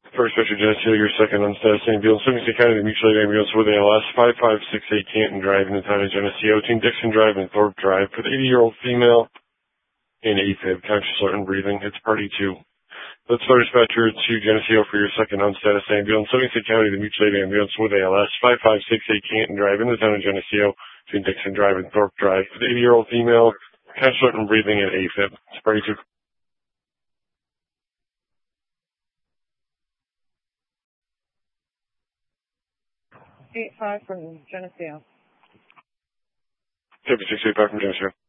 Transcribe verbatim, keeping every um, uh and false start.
First Special Geneseo, your second on status ambulance. Livingston County, the mutual aid ambulance with A L S five five six eight Canton Drive in the town of Geneseo. Team Dixon Drive and Thorpe Drive for the eighty-year-old female in AFib, conscious and breathing. It's party two. Let's start dispatcher to Geneseo for your second on status ambulance. Livingston County, the mutual aid ambulance with A L S five five six eight Canton Drive in the town of Geneseo. Team Dixon Drive and Thorpe Drive for the eighty-year-old female, conscious and breathing in AFib. It's party two. eight five from Geneseo. seven six eight five from Geneseo.